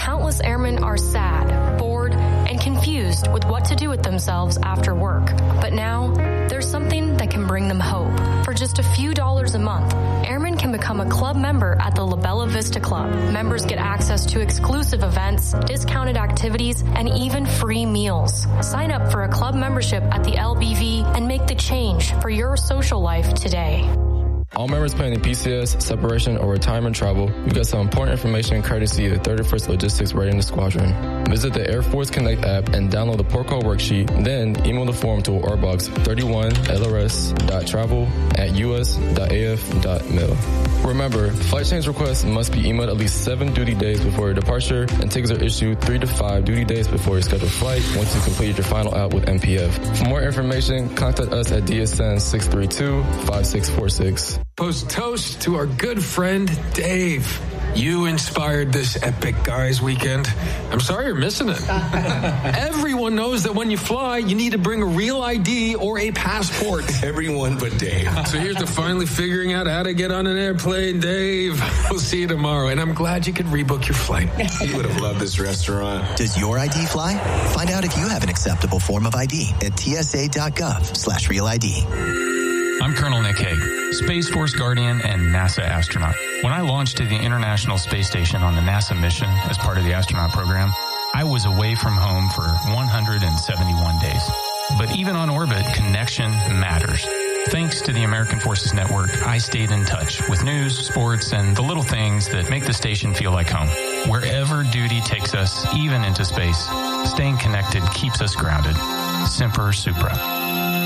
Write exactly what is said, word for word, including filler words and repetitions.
countless airmen are sad, bored, and confused with what to do with themselves after work. But now, there's something that can bring them hope. For just a few dollars a month, airmen can become a club member at the La Bella Vista Club. Members get access to exclusive events, discounted activities, and even free meals. Sign up for a club membership at the L B V and make the change for your social life today. All members planning P C S, separation, or retirement travel, we've got some important information courtesy of the thirty-first Logistics Readiness Squadron. Visit the Air Force Connect app and download the Port Call worksheet, then email the form to ourbox thirty-one L R S dot travel at U S dot A F dot mil. Remember, flight change requests must be emailed at least seven duty days before your departure, and tickets are issued three to five duty days before your scheduled flight once you completed your final out with M P F. For more information, contact us at D S N six three two, five six four six. Post toast to our good friend, Dave. You inspired this epic guys weekend. I'm sorry you're missing it. Everyone knows that when you fly, you need to bring a real I D or a passport. Everyone but Dave. So here's to finally figuring out how to get on an airplane, Dave. We'll see you tomorrow, and I'm glad you could rebook your flight. You would have loved this restaurant. Does your I D fly? Find out if you have an acceptable form of I D at T S A dot gov slash real I D. I'm Colonel Nick Hague, Space Force Guardian and NASA astronaut. When I launched to the International Space Station on the NASA mission as part of the astronaut program, I was away from home for one hundred seventy-one days. But even on orbit, connection matters. Thanks to the American Forces Network, I stayed in touch with news, sports, and the little things that make the station feel like home. Wherever duty takes us, even into space, staying connected keeps us grounded. Semper Supra.